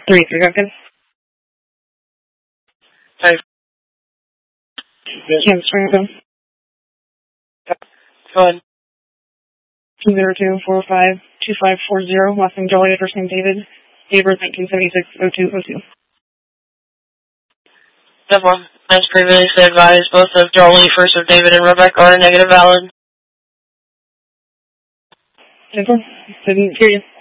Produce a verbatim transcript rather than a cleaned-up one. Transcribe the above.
Three, three, okay. Five. Kansas Springfield. Go ahead. Two zero two four five two five four zero. Last name Jolly, first name David. Date of birth nineteen seventy six oh two oh two. Step one. As previously advised, both of Jolly, first of David, and Rebecca are negative valid. Simple. Didn't hear you.